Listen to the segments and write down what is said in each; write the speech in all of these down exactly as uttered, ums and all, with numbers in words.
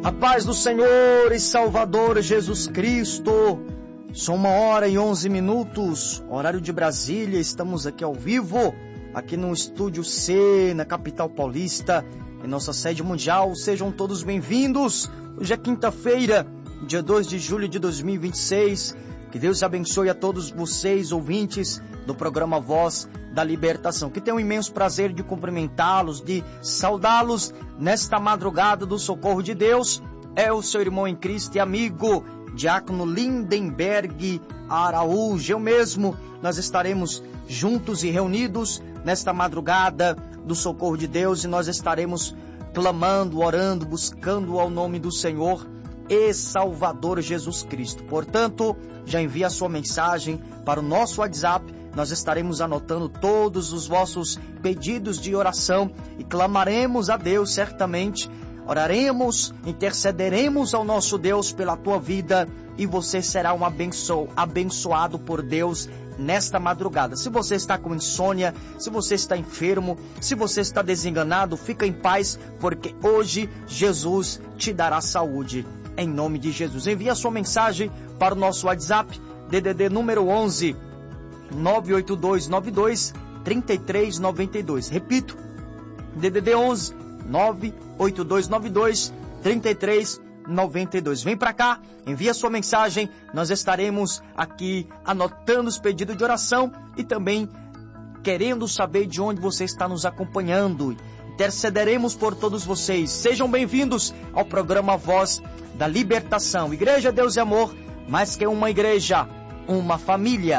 A paz do Senhor e Salvador Jesus Cristo. São uma hora e onze minutos, horário de Brasília. Estamos aqui ao vivo, aqui no Estúdio C, na capital paulista, em nossa sede mundial. Sejam todos bem-vindos. Hoje é quinta-feira, dia dois de julho de dois mil e vinte e seis. Que Deus abençoe a todos vocês, ouvintes do programa Voz da Libertação. Que tenho um imenso prazer de cumprimentá-los, de saudá-los nesta madrugada do socorro de Deus. É o seu irmão em Cristo e amigo, Diácono Lindenberg Araújo. Eu mesmo, nós estaremos juntos e reunidos nesta madrugada do socorro de Deus e nós estaremos clamando, orando, buscando ao nome do Senhor e Salvador Jesus Cristo. Portanto, já envie a sua mensagem para o nosso WhatsApp. Nós estaremos anotando todos os vossos pedidos de oração e clamaremos a Deus certamente. Oraremos, intercederemos ao nosso Deus pela tua vida e você será um abenço, abençoado por Deus nesta madrugada. Se você está com insônia, se você está enfermo, se você está desenganado, fica em paz, porque hoje Jesus te dará saúde. Em nome de Jesus. Envie a sua mensagem para o nosso WhatsApp, D D D número onze, nove oito dois nove dois, três três nove dois. Repito, D D D onze, nove oito dois nove dois, três três nove dois. Vem para cá, envie a sua mensagem, nós estaremos aqui anotando os pedidos de oração e também querendo saber de onde você está nos acompanhando. Intercederemos por todos vocês. Sejam bem-vindos ao programa Voz da Libertação. Igreja Deus e Amor, mais que uma igreja, uma família.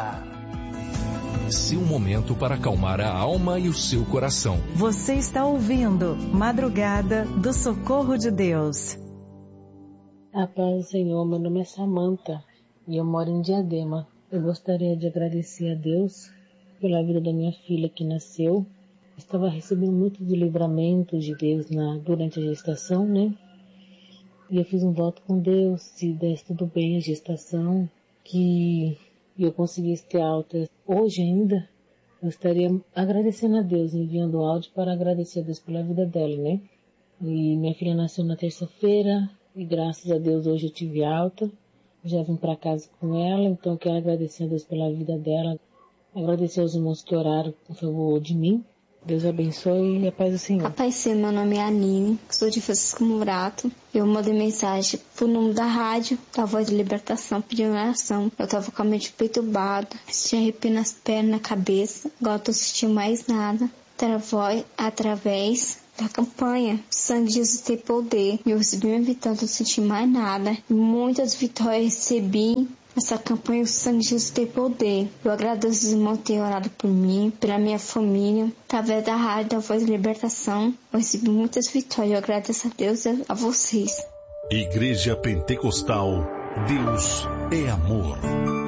Seu momento para acalmar a alma e o seu coração. Você está ouvindo Madrugada do Socorro de Deus. A paz do Senhor, meu nome é Samanta e eu moro em Diadema. Eu gostaria de agradecer a Deus pela vida da minha filha que nasceu. Estava recebendo muito de livramento de Deus na, durante a gestação, né? E eu fiz um voto com Deus, se desse tudo bem a gestação, que eu conseguisse ter alta hoje ainda, eu estaria agradecendo a Deus, enviando áudio para agradecer a Deus pela vida dela, né? E minha filha nasceu na terça-feira, e graças a Deus hoje eu tive alta, já vim para casa com ela, então eu quero agradecer a Deus pela vida dela, agradecer aos irmãos que oraram por favor de mim. Deus abençoe e a paz do Senhor. A paz do Senhor, meu nome é Anine, sou de Francisco Murato. Eu mandei mensagem pro número da rádio, da Voz da Libertação, pedindo oração. Eu tava com a mente perturbada, tinha arrepio nas pernas, na cabeça. Agora eu tô sentindo mais nada. Através, através da campanha, Sangue de Jesus tem poder. Eu recebi uma vitória, não senti mais nada. Muitas vitórias recebi. Essa campanha, o Sangue de Jesus tem poder. Eu agradeço os irmãos que têm orado por mim, pela minha família, através da rádio da Voz da Libertação. Eu recebi muitas vitórias. Eu agradeço a Deus e a vocês. Igreja Pentecostal, Deus é amor.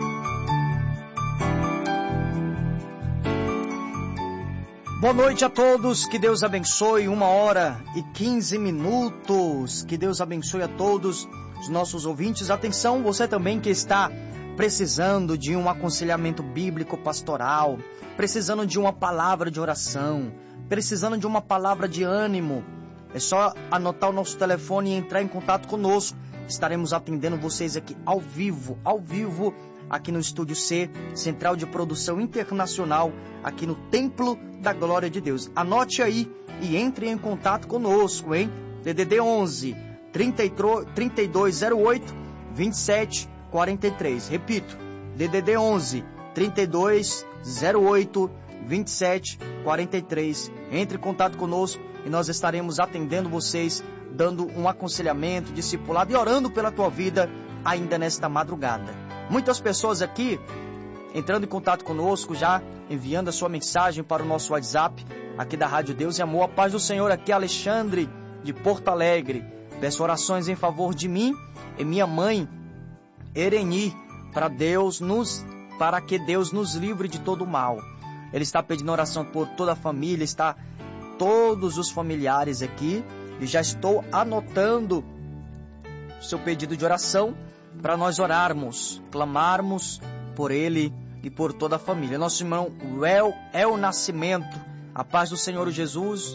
Boa noite a todos, que Deus abençoe. Uma hora e quinze minutos. Que Deus abençoe a todos os nossos ouvintes. Atenção, você também que está precisando de um aconselhamento bíblico pastoral, precisando de uma palavra de oração, precisando de uma palavra de ânimo, é só anotar o nosso telefone e entrar em contato conosco. Estaremos atendendo vocês aqui ao vivo, ao vivo, aqui no Estúdio C, Central de Produção Internacional, aqui no Templo da Glória de Deus. Anote aí e entre em contato conosco, hein? D D D onze, trinta e dois zero oito, vinte e sete quarenta e três. Repito, D D D onze, trinta e dois zero oito, vinte e sete quarenta e três. Entre em contato conosco e nós estaremos atendendo vocês, dando um aconselhamento, discipulado e orando pela tua vida ainda nesta madrugada. Muitas pessoas aqui entrando em contato conosco, já enviando a sua mensagem para o nosso WhatsApp aqui da Rádio Deus e Amor. A paz do Senhor, aqui Alexandre de Porto Alegre. Peço orações em favor de mim e minha mãe Ereni, para Deus nos, para que Deus nos livre de todo o mal. Ele está pedindo oração por toda a família, está todos os familiares aqui, e já estou anotando o seu pedido de oração para nós orarmos, clamarmos por ele e por toda a família. Nosso irmão El, El Nascimento, a paz do Senhor Jesus,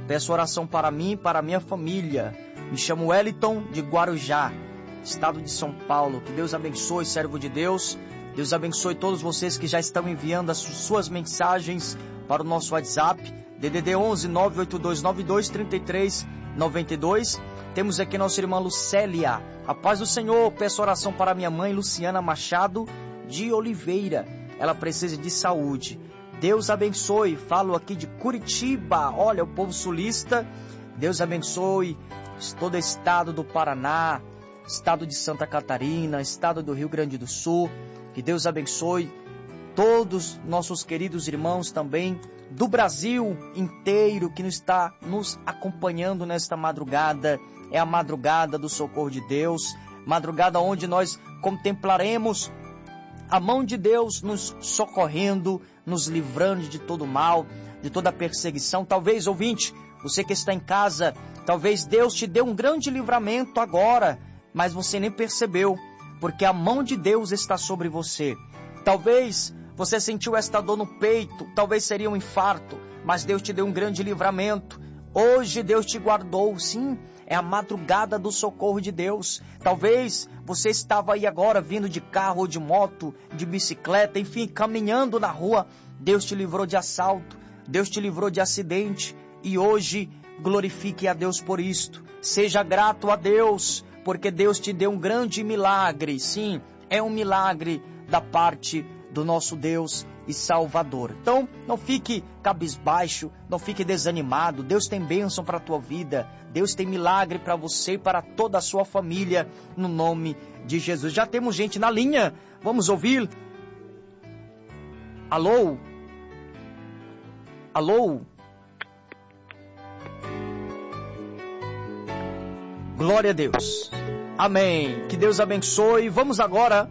Peço oração para mim e para minha família. Me chamo Wellington de Guarujá, estado de São Paulo. Que Deus abençoe, servo de Deus. Deus abençoe todos vocês que já estão enviando as suas mensagens para o nosso WhatsApp, D D D onze nove oito dois nove dois três três nove dois. Temos aqui nossa irmã Lucélia. A paz do Senhor. Peço oração para minha mãe Luciana Machado de Oliveira. Ela precisa de saúde. Deus abençoe. Falo aqui de Curitiba. Olha, o povo sulista. Deus abençoe todo o estado do Paraná, estado de Santa Catarina, estado do Rio Grande do Sul. Que Deus abençoe todos nossos queridos irmãos também do Brasil inteiro que nos está nos acompanhando nesta madrugada. É a madrugada do socorro de Deus, madrugada onde nós contemplaremos a mão de Deus nos socorrendo, nos livrando de todo mal, de toda perseguição. Talvez, ouvinte, você que está em casa, talvez Deus te dê um grande livramento agora, mas você nem percebeu, porque a mão de Deus está sobre você. Talvez você sentiu esta dor no peito, talvez seria um infarto, mas Deus te deu um grande livramento. Hoje Deus te guardou, sim, é a madrugada do socorro de Deus. Talvez você estava aí agora vindo de carro ou de moto, de bicicleta, enfim, caminhando na rua. Deus te livrou de assalto, Deus te livrou de acidente e hoje glorifique a Deus por isto. Seja grato a Deus, porque Deus te deu um grande milagre. Sim, é um milagre da parte do nosso Deus e Salvador. Então, não fique cabisbaixo, não fique desanimado. Deus tem bênção para a tua vida. Deus tem milagre para você e para toda a sua família, no nome de Jesus. Já temos gente na linha. Vamos ouvir? Alô? Alô? Glória a Deus. Amém. Que Deus abençoe. Vamos agora...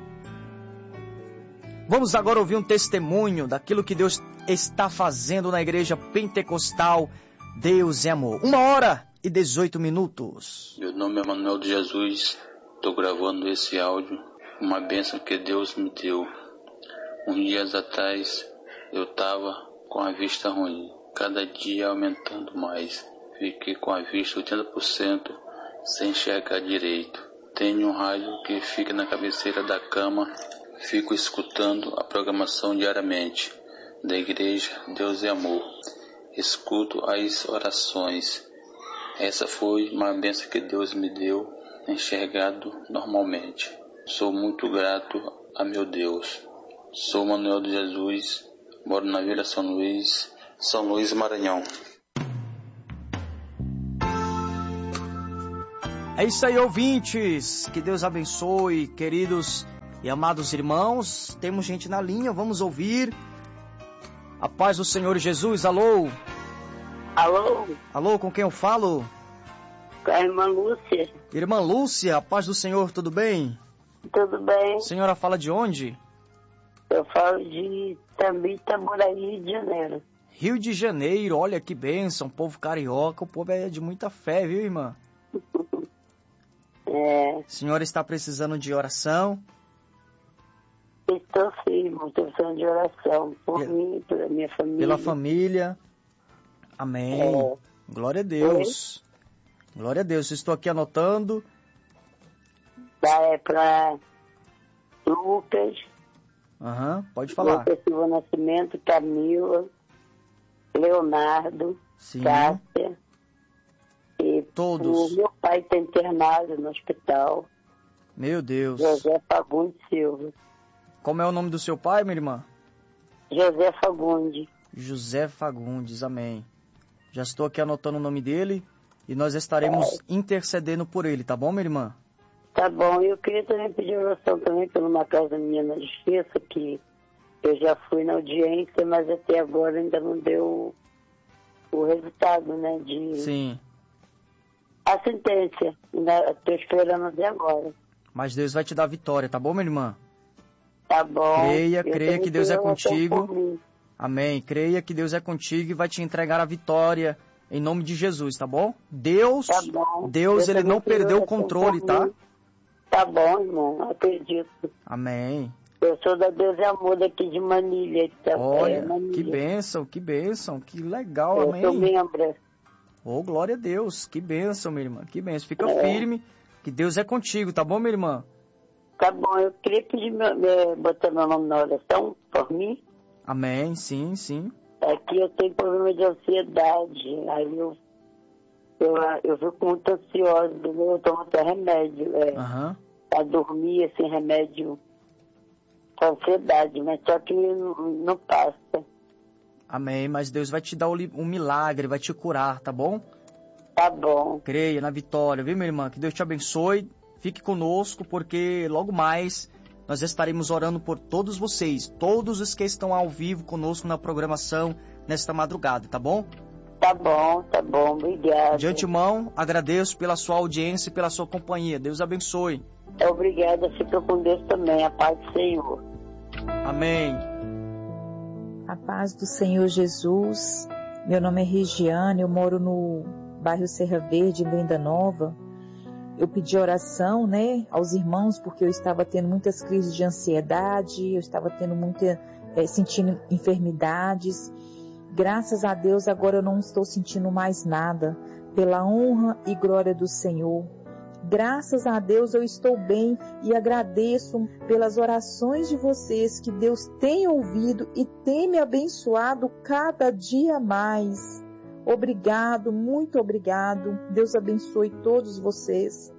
Vamos agora ouvir um testemunho daquilo que Deus está fazendo na igreja pentecostal. Deus é amor. Uma hora e dezoito minutos. Meu nome é Manuel de Jesus. Estou gravando esse áudio. Uma bênção que Deus me deu. Uns dias atrás eu estava com a vista ruim. Cada dia aumentando mais. Fiquei com a vista oitenta por cento sem enxergar direito. Tenho um rádio que fica na cabeceira da cama. Fico escutando a programação diariamente da igreja Deus é Amor. Escuto as orações. Essa foi uma bênção que Deus me deu, enxergado normalmente. Sou muito grato a meu Deus. Sou Manuel de Jesus, moro na Vila São Luís, São Luís, Maranhão. É isso aí, ouvintes. Que Deus abençoe, queridos e amados irmãos. Temos gente na linha, vamos ouvir. A paz do Senhor Jesus, alô? Alô? Alô, com quem eu falo? Com a irmã Lúcia. Irmã Lúcia, a paz do Senhor, tudo bem? Tudo bem. A senhora fala de onde? Eu falo de Tambita, Moraí, Rio de Janeiro. Rio de Janeiro, olha que bênção, povo carioca, o povo é de muita fé, viu, irmã? É. A senhora está precisando de oração? Estou sim, estou precisando de oração por Pela, mim, pela minha família. Pela família. Amém. É. Glória a Deus. Oi? Glória a Deus. Estou aqui anotando. Tá, é para Lucas. Aham, uhum, pode falar. Lucas Silva Nascimento, Camila, Leonardo, sim. Cássia. E todos. O meu pai está internado no hospital. Meu Deus. José Fagundes Silva. Como é o nome do seu pai, minha irmã? José Fagundes. José Fagundes, amém. Já estou aqui anotando o nome dele e nós estaremos é. intercedendo por ele, tá bom, minha irmã? Tá bom, eu queria também pedir oração também por uma causa minha na justiça, que eu já fui na audiência, mas até agora ainda não deu o resultado, né, de... Sim. A sentença, estou esperando até agora. Mas Deus vai te dar vitória, tá bom, minha irmã? Tá bom. Creia, creia que Deus é contigo. Amém. Creia que Deus é contigo e vai te entregar a vitória em nome de Jesus, tá bom? Deus, tá bom. Deus, Ele não perdeu o controle, tá? Tá bom, irmão. Acredito. Amém. Eu sou da Deus é Amor daqui de Manilha. Tá? Olha, é, Manilha. que bênção, que bênção, que legal, eu amém. Eu sou membro. Oh, glória a Deus. Que bênção, minha irmã. Que bênção. Fica É. firme, que Deus é contigo, tá bom, minha irmã? Tá bom, eu queria pedir, meu, meu, botar meu nome na oração por mim. Amém, sim, sim. É que eu tenho problema de ansiedade. Aí eu, eu, eu fico muito ansiosa. Eu tomo até remédio. É, Aham. Pra dormir, assim, remédio pra ansiedade. Mas só que não, não passa. Amém, mas Deus vai te dar um milagre, vai te curar, tá bom? Tá bom. Creia na vitória, viu, minha irmã? Que Deus te abençoe. Fique conosco, porque logo mais nós estaremos orando por todos vocês, todos os que estão ao vivo conosco na programação nesta madrugada, tá bom? Tá bom, tá bom. Obrigada. De antemão, agradeço pela sua audiência e pela sua companhia. Deus abençoe. Obrigada. Fica com Deus também. A paz do Senhor. Amém. A paz do Senhor Jesus. Meu nome é Regiane, eu moro no bairro Serra Verde, em Venda Nova. Eu pedi oração, né, aos irmãos, porque eu estava tendo muitas crises de ansiedade, eu estava tendo muita, é, sentindo enfermidades. Graças a Deus, agora eu não estou sentindo mais nada, pela honra e glória do Senhor. Graças a Deus eu estou bem e agradeço pelas orações de vocês, que Deus tem ouvido e tem me abençoado cada dia mais. Obrigado, muito obrigado. Deus abençoe todos vocês.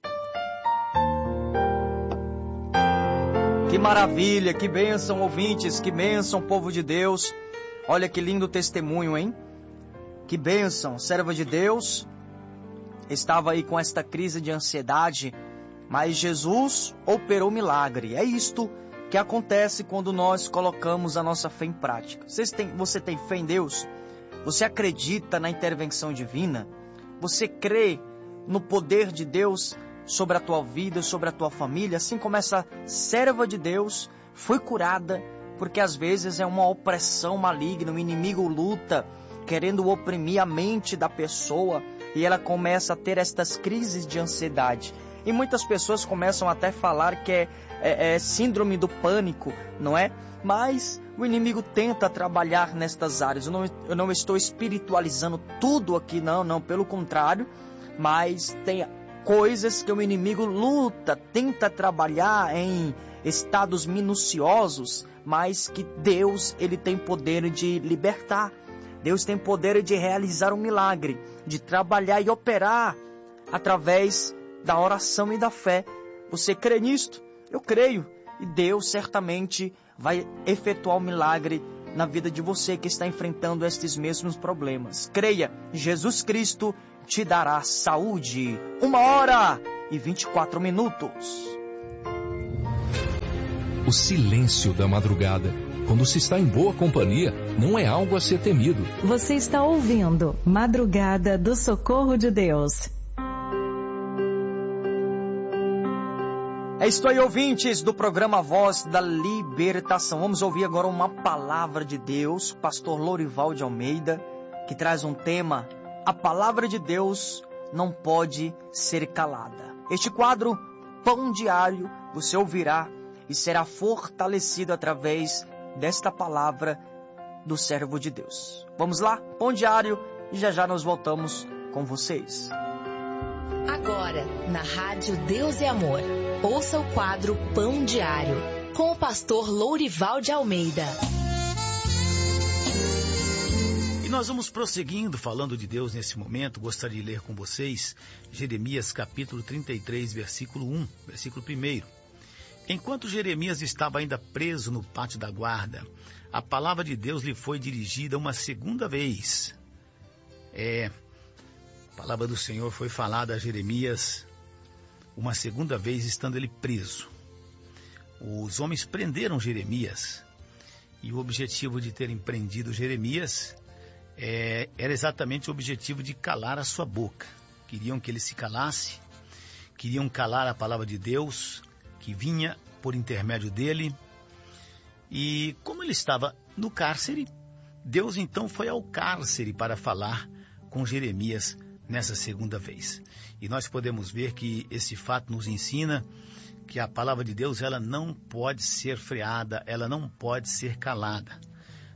Que maravilha, que bênção, ouvintes, que bênção, povo de Deus. Olha que lindo testemunho, hein? Que bênção, serva de Deus. Estava aí com esta crise de ansiedade, mas Jesus operou milagre. É isto que acontece quando nós colocamos a nossa fé em prática. Vocês têm, você tem fé em Deus? Você acredita na intervenção divina? Você crê no poder de Deus sobre a tua vida, sobre a tua família? Assim como essa serva de Deus foi curada, porque às vezes é uma opressão maligna, o inimigo luta, querendo oprimir a mente da pessoa, e ela começa a ter estas crises de ansiedade. E muitas pessoas começam até a falar que é, é, é síndrome do pânico, não é? Mas o inimigo tenta trabalhar nestas áreas. Eu não, eu não estou espiritualizando tudo aqui, não, não, pelo contrário. Mas tem coisas que o inimigo luta, tenta trabalhar em estados minuciosos, mas que Deus, ele tem poder de libertar. Deus tem poder de realizar um milagre, de trabalhar e operar através da oração e da fé. Você crê nisto? Eu creio. E Deus certamente vai efetuar o milagre na vida de você que está enfrentando estes mesmos problemas. Creia, Jesus Cristo te dará saúde. Uma hora e vinte e quatro minutos. O silêncio da madrugada, quando se está em boa companhia, não é algo a ser temido. Você está ouvindo Madrugada do Socorro de Deus. É isso aí, ouvintes do programa Voz da Libertação. Vamos ouvir agora uma palavra de Deus, pastor Lourival de Almeida, que traz um tema: a palavra de Deus não pode ser calada. Este quadro, Pão Diário, você ouvirá e será fortalecido através desta palavra do servo de Deus. Vamos lá, Pão Diário, e já já nós voltamos com vocês. Agora, na Rádio Deus e Amor, ouça o quadro Pão Diário, com o pastor Lourival de Almeida. E nós vamos prosseguindo, falando de Deus nesse momento. Gostaria de ler com vocês Jeremias capítulo trinta e três, versículo um, versículo um. Enquanto Jeremias estava ainda preso no pátio da guarda, a palavra de Deus lhe foi dirigida uma segunda vez. É... A palavra do Senhor foi falada a Jeremias uma segunda vez, estando ele preso. Os homens prenderam Jeremias, e o objetivo de terem prendido Jeremias é, era exatamente o objetivo de calar a sua boca. Queriam que ele se calasse, queriam calar a palavra de Deus, que vinha por intermédio dele. E como ele estava no cárcere, Deus então foi ao cárcere para falar com Jeremias nessa segunda vez. E nós podemos ver que esse fato nos ensina que a palavra de Deus, ela não pode ser freada, ela não pode ser calada.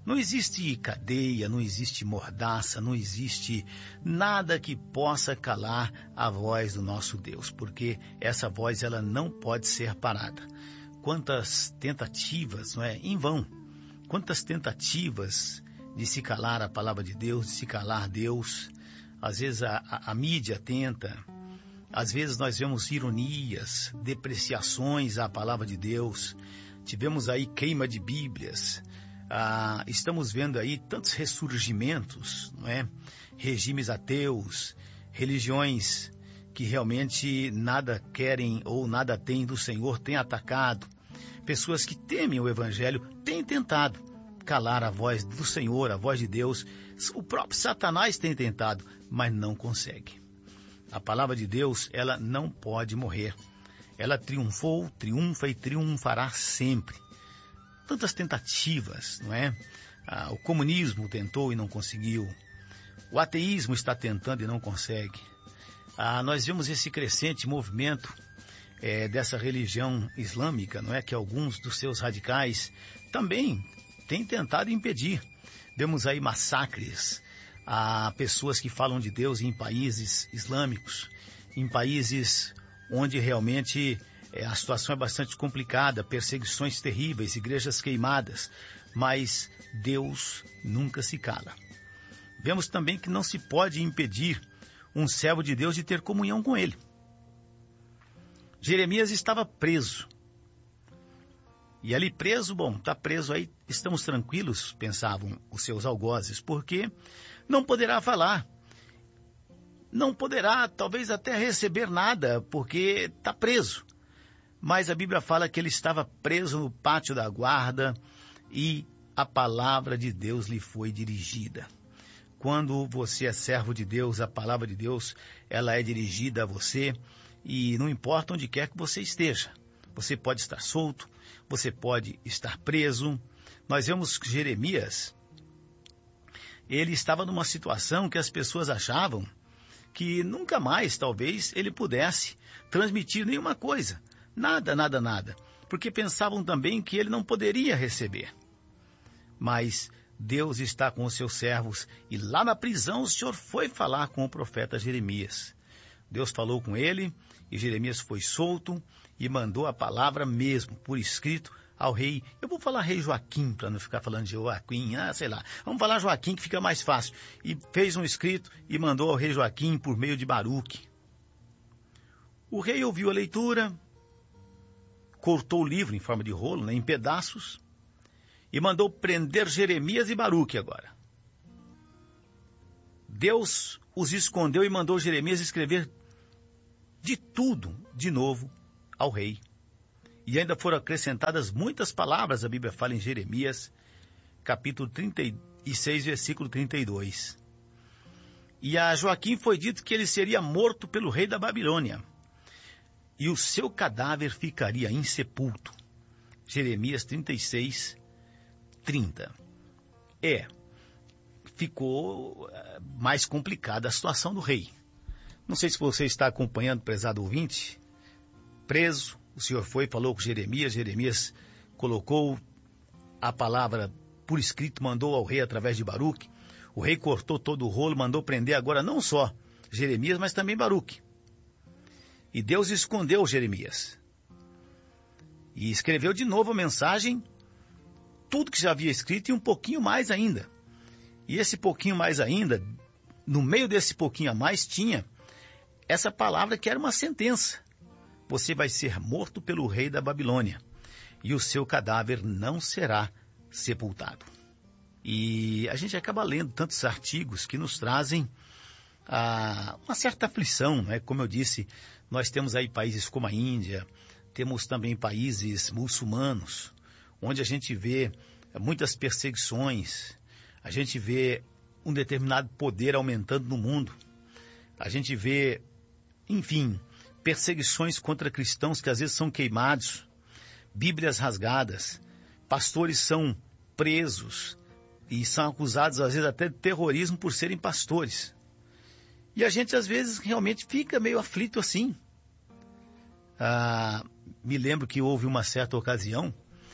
Não existe cadeia, não existe mordaça, não existe nada que possa calar a voz do nosso Deus, porque essa voz ela não pode ser parada. Quantas tentativas, não é? Em vão. Quantas tentativas de se calar a palavra de Deus, de se calar Deus. Às vezes a, a, a mídia tenta, às vezes nós vemos ironias, depreciações à palavra de Deus. Tivemos aí queima de Bíblias. Ah, estamos vendo aí tantos ressurgimentos, não é? Regimes ateus, religiões que realmente nada querem ou nada têm do Senhor, têm atacado. Pessoas que temem o Evangelho têm tentado calar a voz do Senhor, a voz de Deus. O próprio Satanás tem tentado, mas não consegue. A palavra de Deus, ela não pode morrer. Ela triunfou, triunfa e triunfará sempre. Tantas tentativas, não é? Ah, o comunismo tentou e não conseguiu. O ateísmo está tentando e não consegue. Ah, nós vemos esse crescente movimento é, dessa religião islâmica, não é? Que alguns dos seus radicais também têm tentado impedir. Vemos aí massacres a pessoas que falam de Deus em países islâmicos, em países onde realmente a situação é bastante complicada, perseguições terríveis, igrejas queimadas, mas Deus nunca se cala. Vemos também que não se pode impedir um servo de Deus de ter comunhão com ele. Jeremias estava preso. E ali preso, bom, está preso aí, estamos tranquilos, pensavam os seus algozes, porque não poderá falar. Não poderá, talvez até receber nada, porque está preso. Mas a Bíblia fala que ele estava preso no pátio da guarda e a palavra de Deus lhe foi dirigida. Quando você é servo de Deus, a palavra de Deus, ela é dirigida a você e não importa onde quer que você esteja. Você pode estar solto, você pode estar preso. Nós vemos que Jeremias, ele estava numa situação que as pessoas achavam que nunca mais, talvez, ele pudesse transmitir nenhuma coisa. Nada, nada, nada. Porque pensavam também que ele não poderia receber. Mas Deus está com os seus servos e lá na prisão o Senhor foi falar com o profeta Jeremias. Deus falou com ele e Jeremias foi solto e mandou a palavra mesmo, por escrito, ao rei. Eu vou falar rei Joaquim, para não ficar falando de Joaquim, ah, sei lá. Vamos falar Joaquim que fica mais fácil. E fez um escrito e mandou ao rei Joaquim por meio de Baruque. O rei ouviu a leitura, cortou o livro em forma de rolo, né, em pedaços, e mandou prender Jeremias e Baruque agora. Deus os escondeu e mandou Jeremias escrever de tudo de novo ao rei. E ainda foram acrescentadas muitas palavras, a Bíblia fala em Jeremias, capítulo trinta e seis, versículo trinta e dois. E a Joaquim foi dito que ele seria morto pelo rei da Babilônia, e o seu cadáver ficaria insepulto. Jeremias trinta e seis, trinta. É, ficou mais complicada a situação do rei. Não sei se você está acompanhando, prezado ouvinte, preso, o Senhor foi e falou com Jeremias, Jeremias colocou a palavra por escrito, mandou ao rei através de Baruque, o rei cortou todo o rolo, mandou prender agora não só Jeremias, mas também Baruque. E Deus escondeu Jeremias. E escreveu de novo a mensagem, tudo que já havia escrito e um pouquinho mais ainda. E esse pouquinho mais ainda, no meio desse pouquinho a mais, tinha essa palavra que era uma sentença. Você vai ser morto pelo rei da Babilônia, e o seu cadáver não será sepultado. E a gente acaba lendo tantos artigos que nos trazem ah, uma certa aflição, né? Como eu disse, nós temos aí países como a Índia, temos também países muçulmanos, onde a gente vê muitas perseguições, a gente vê um determinado poder aumentando no mundo, a gente vê, enfim, perseguições contra cristãos que às vezes são queimados, Bíblias rasgadas, pastores são presos e são acusados às vezes até de terrorismo por serem pastores. E a gente às vezes realmente fica meio aflito assim. Ah, me lembro que houve uma certa ocasião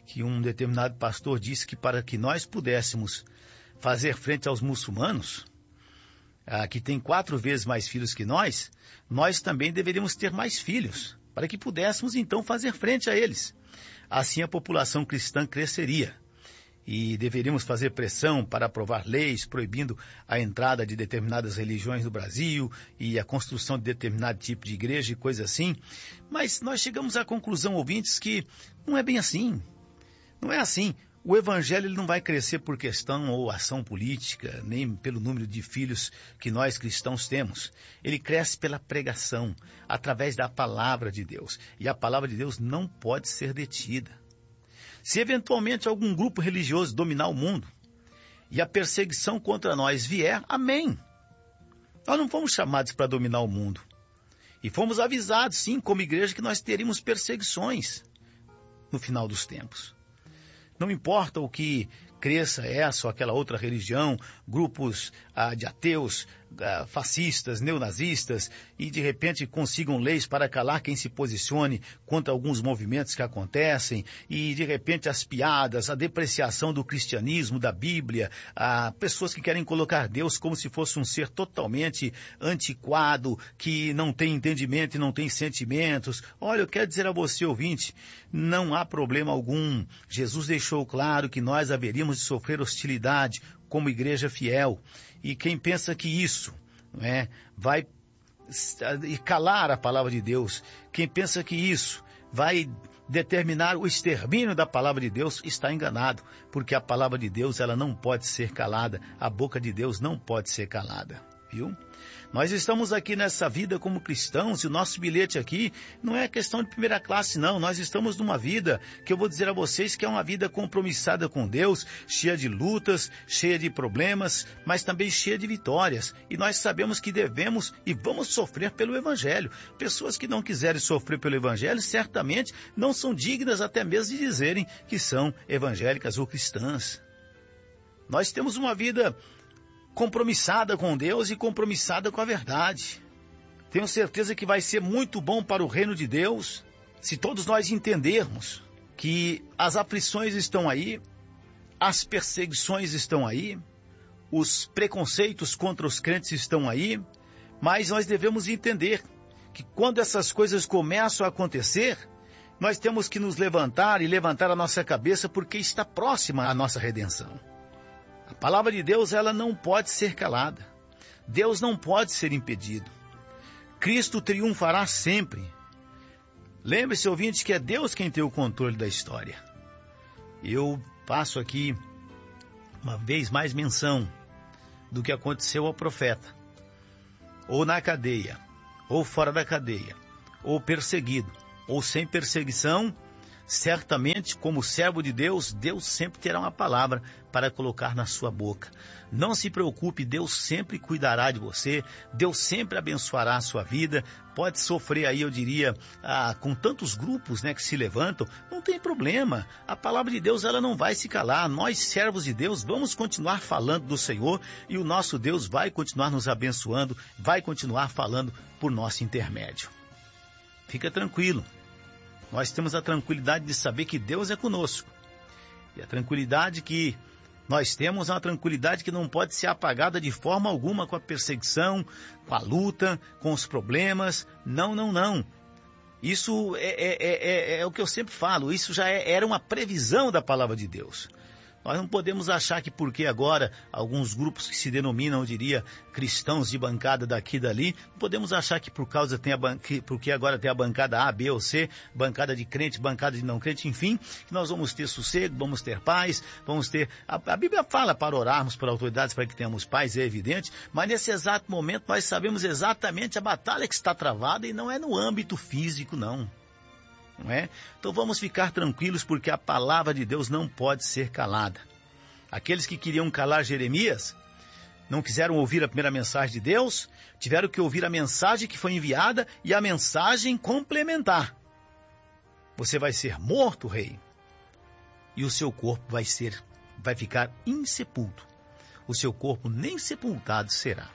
que um determinado pastor disse que para que nós pudéssemos fazer frente aos muçulmanos, ah, que tem quatro vezes mais filhos que nós, nós também deveríamos ter mais filhos, para que pudéssemos então fazer frente a eles. Assim a população cristã cresceria. E deveríamos fazer pressão para aprovar leis proibindo a entrada de determinadas religiões no Brasil e a construção de determinado tipo de igreja e coisa assim. Mas nós chegamos à conclusão, ouvintes, que não é bem assim. Não é assim. O evangelho ele não vai crescer por questão ou ação política, nem pelo número de filhos que nós cristãos temos. Ele cresce pela pregação, através da palavra de Deus. E a palavra de Deus não pode ser detida. Se eventualmente algum grupo religioso dominar o mundo e a perseguição contra nós vier, amém. Nós não fomos chamados para dominar o mundo. E fomos avisados, sim, como igreja, que nós teríamos perseguições no final dos tempos. Não importa o que cresça essa ou aquela outra religião, grupos ah, de ateus, ah, fascistas, neonazistas, e de repente consigam leis para calar quem se posicione contra alguns movimentos que acontecem, e de repente as piadas, a depreciação do cristianismo, da Bíblia, ah, pessoas que querem colocar Deus como se fosse um ser totalmente antiquado, que não tem entendimento e não tem sentimentos. Olha, eu quero dizer a você, ouvinte, não há problema algum. Jesus deixou claro que nós haveríamos de sofrer hostilidade como igreja fiel. E quem pensa que isso, não é, vai calar a palavra de Deus, quem pensa que isso vai determinar o extermínio da palavra de Deus, está enganado, porque a palavra de Deus ela não pode ser calada, a boca de Deus não pode ser calada, viu? Nós estamos aqui nessa vida como cristãos e o nosso bilhete aqui não é questão de primeira classe, não. Nós estamos numa vida que eu vou dizer a vocês que é uma vida compromissada com Deus, cheia de lutas, cheia de problemas, mas também cheia de vitórias. E nós sabemos que devemos e vamos sofrer pelo Evangelho. Pessoas que não quiserem sofrer pelo Evangelho certamente não são dignas até mesmo de dizerem que são evangélicas ou cristãs. Nós temos uma vida compromissada com Deus e compromissada com a verdade. Tenho certeza que vai ser muito bom para o reino de Deus se todos nós entendermos que as aflições estão aí, as perseguições estão aí, os preconceitos contra os crentes estão aí, mas nós devemos entender que quando essas coisas começam a acontecer, nós temos que nos levantar e levantar a nossa cabeça porque está próxima a nossa redenção. A palavra de Deus, ela não pode ser calada. Deus não pode ser impedido. Cristo triunfará sempre. Lembre-se, ouvinte, que é Deus quem tem o controle da história. Eu passo aqui uma vez mais menção do que aconteceu ao profeta. Ou na cadeia, ou fora da cadeia, ou perseguido, ou sem perseguição, certamente, como servo de Deus, Deus sempre terá uma palavra para colocar na sua boca. Não se preocupe, Deus sempre cuidará de você, Deus sempre abençoará a sua vida. Pode sofrer aí, eu diria, ah, com tantos grupos, né, que se levantam, não tem problema. A palavra de Deus, ela não vai se calar. Nós, servos de Deus, vamos continuar falando do Senhor e o nosso Deus vai continuar nos abençoando, vai continuar falando por nosso intermédio. Fica tranquilo. Nós temos a tranquilidade de saber que Deus é conosco. E a tranquilidade que nós temos é uma tranquilidade que não pode ser apagada de forma alguma com a perseguição, com a luta, com os problemas. Não, não, não. Isso é, é, é, é o que eu sempre falo. Isso já é, era uma previsão da palavra de Deus. Nós não podemos achar que porque agora alguns grupos que se denominam, eu diria, cristãos de bancada daqui e dali, não podemos achar que por causa tem a ban... que porque agora tem a bancada A, B ou C, bancada de crente, bancada de não crente, enfim, que nós vamos ter sossego, vamos ter paz, vamos ter... A, a Bíblia fala para orarmos por autoridades para que tenhamos paz, é evidente, mas nesse exato momento nós sabemos exatamente a batalha que está travada e não é no âmbito físico, não. Não é? Então vamos ficar tranquilos porque a palavra de Deus não pode ser calada. Aqueles que queriam calar Jeremias, não quiseram ouvir a primeira mensagem de Deus, tiveram que ouvir a mensagem que foi enviada e a mensagem complementar. Você vai ser morto, rei, e o seu corpo vai ser, vai ficar insepulto. O seu corpo nem sepultado será.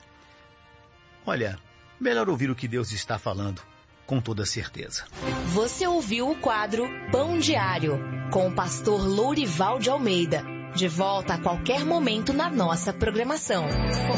Olha, melhor ouvir o que Deus está falando. Com toda certeza. Você ouviu o quadro Pão Diário. com o pastor Lourival de Almeida. De volta a qualquer momento na nossa programação.